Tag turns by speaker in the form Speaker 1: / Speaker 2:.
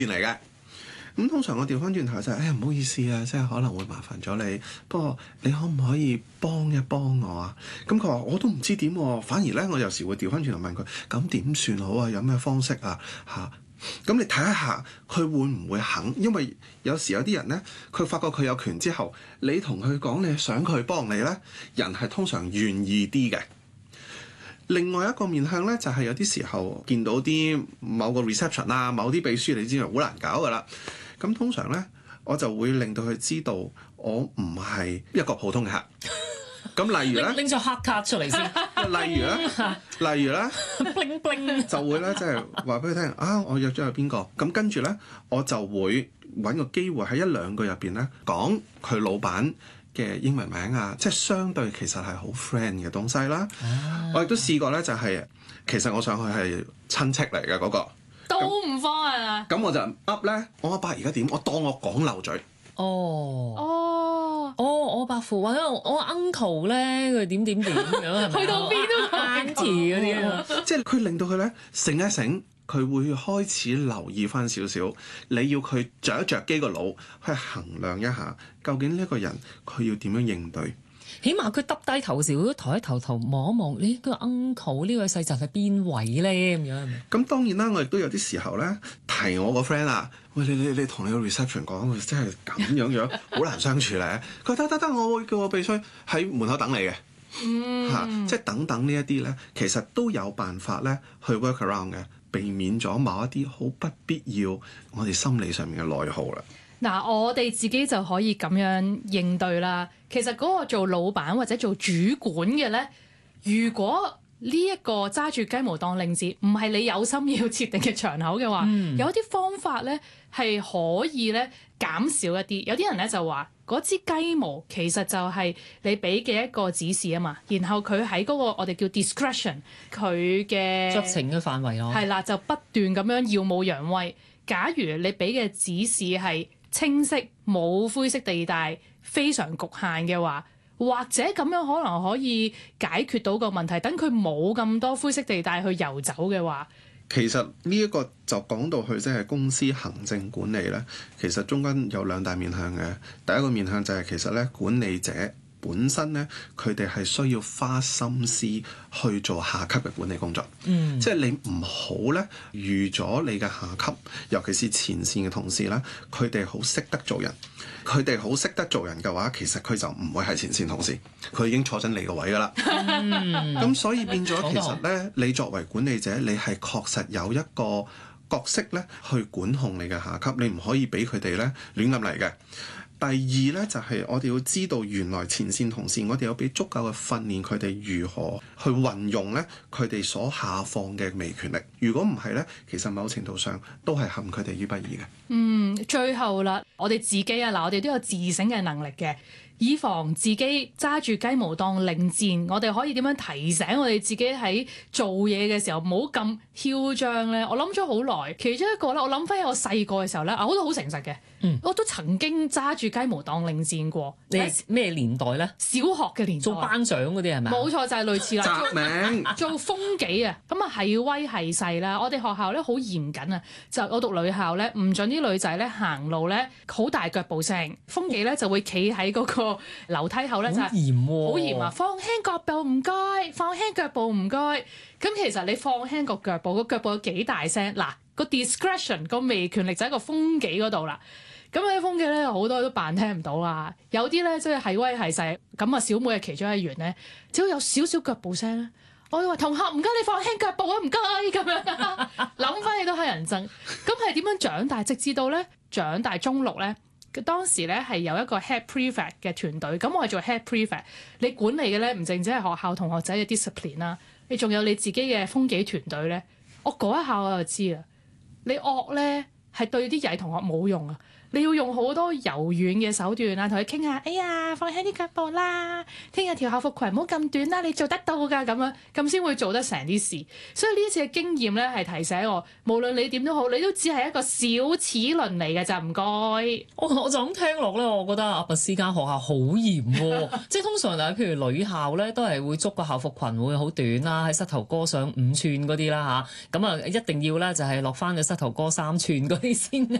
Speaker 1: 嚟嘅。咁通常我調翻轉頭就係，唔好意思啊，即係可能會麻煩咗你，不過你可唔可以幫一幫我啊？咁佢話我都唔知點喎，反而咧我有時會調翻轉頭問佢，咁點算好啊？有咩方式啊？咁你睇一下佢會唔會肯？因為有時有啲人咧，佢發覺佢有權之後，你同佢講你想佢幫你咧，人係通常願意啲嘅。另外一個面向咧，就係有啲時候見到啲某個 reception 啊，某啲秘書你知道好難搞噶啦。咁通常咧，我就會令到佢知道我唔係一個普通嘅客。咁例如咧，
Speaker 2: 拎咗黑卡出嚟先。
Speaker 1: 例如咧
Speaker 2: bling bling
Speaker 1: 就會咧，即係話俾佢聽啊，我約咗係邊個。咁跟住咧，我就會揾個機會喺一兩句入邊咧講佢老闆嘅英文名啊，即係相對其實係好 friend 嘅東西啦。我亦都試過咧，就係其實我上去係親戚嚟嘅嗰個，
Speaker 3: 都唔方啊！
Speaker 1: 咁我就噏咧，我阿伯而家點？我當我講漏嘴。
Speaker 2: 我伯父或者我 uncle 咧，佢點樣係咪？
Speaker 3: 去到邊都
Speaker 2: auntie 嗰啲啊，
Speaker 1: 即係佢令到佢咧醒一醒，佢會開始留意翻少少。你要佢着一着機個腦去衡量一下，究竟呢一個人佢要點樣應對。
Speaker 2: 起碼佢耷低頭時，都抬一頭望一望，呢個 uncle 呢位細侄係邊位咧咁樣。
Speaker 1: 咁當然啦，我亦都有啲時候咧提我個 friend 啊，喂你同你個 reception 講，真係咁樣好難相處咧。佢得，我會叫我秘書喺門口等你嘅。即係等呢一啲咧，其實都有辦法咧去 work around 嘅，避免咗某一啲好不必要我哋心理上面嘅內耗啦。
Speaker 3: 嗱，我哋自己就可以咁樣應對啦。其實嗰個做老闆或者做主管嘅咧，如果呢一個揸住雞毛當令箭，唔係你有心要設定嘅場口嘅話，有啲方法咧係可以咧減少一啲。有啲人咧就話嗰支雞毛其實就係你俾嘅一個指示啊嘛，然後佢喺嗰個我哋叫 discretion 佢嘅
Speaker 2: 酌情嘅範圍咯，
Speaker 3: 係啦，就不斷咁樣耀武揚威。假如你俾嘅指示係清晰冇灰色地帶，非常局限嘅話，或者咁樣可能可以解決到個問題，等佢冇咁多灰色地帶去遊走嘅話，
Speaker 1: 其實呢一個就講到去即係公司行政管理咧，其實中間有兩大面向嘅。第一個面向就係其實咧管理者本身咧，佢哋係需要花心思去做下級嘅管理工作。即係你唔好咧預咗你嘅下級，尤其是前線嘅同事啦，佢哋好識得做人。佢哋好識得做人嘅話，其實佢就唔會係前線同事，佢已經坐緊你個位㗎啦。咁所以變咗其實咧，你作為管理者，你係確實有一個角色咧去管控你嘅下級，你唔可以俾佢哋咧亂咁嚟嘅。第二咧就係我哋要知道原來前線同事，我哋有俾足夠嘅訓練，佢哋如何去運用咧佢哋所下放嘅微權力。如果唔係咧，其實某程度上都係陷佢哋於不義嘅。
Speaker 3: 最後啦，我哋自己啊，我哋都有自省嘅能力嘅，以防自己揸住雞毛當令箭，我哋可以點樣提醒我哋自己喺做嘢嘅時候唔好咁囂張咧？我諗咗好耐，其中一個咧，我諗翻起我細個嘅時候咧，我都好誠實嘅，我都曾經揸住雞毛當令箭過。
Speaker 2: 你係咩年代咧？
Speaker 3: 小學嘅年代，
Speaker 2: 做班長嗰啲係咪？
Speaker 3: 冇錯，就係類似啦。
Speaker 1: 摘名
Speaker 3: 做風紀啊，咁啊係威係勢啦。我哋學校咧好嚴謹啊，就我讀女校咧，唔準啲女仔咧行路咧好大腳步聲。風紀咧就會企喺嗰個樓梯口咧，就係
Speaker 2: 好嚴喎，
Speaker 3: 好嚴啊！放輕腳步唔該，放輕腳步唔該。咁其實你放輕個腳步，個腳步有幾大聲？嗱，個 discretion 個微權力就喺個風紀嗰度啦。咁喺風紀咧，好多都扮聽唔到啦。有啲咧即係威係勢。咁啊，小妹係其中一員咧，只要有少少腳步聲咧，我會話同學唔該，你放輕腳步啊，唔該咁樣。諗翻起都乞人憎。咁係點樣長大？直至到咧長大中六咧，當時咧係有一個 head prefect 嘅團隊。咁我係做 head prefect，你管理嘅咧唔淨止係學校同學仔嘅 discipline 啦，你仲有你自己嘅風紀團隊咧。我嗰一下我就知啦，你惡咧係對啲曳同學冇用啊！你要用好多柔軟嘅手段啊，同佢傾下，哎呀，放輕啲腳步啦，聽日條校服裙唔好咁短啦，你做得到㗎，咁樣咁先會做得成啲事。所以呢一次嘅經驗咧，係提醒我，無論你點都好，你都只係一個小齒輪嚟嘅咋，唔該。
Speaker 2: 我就咁聽落咧，我覺得阿拔斯間學校好嚴喎，即係通常嗱，譬如女校咧都係會捉個校服裙會好短啦，喺膝頭哥上5寸嗰啲啦嚇，咁啊一定要咧就係落翻個膝頭哥3寸嗰女先啊？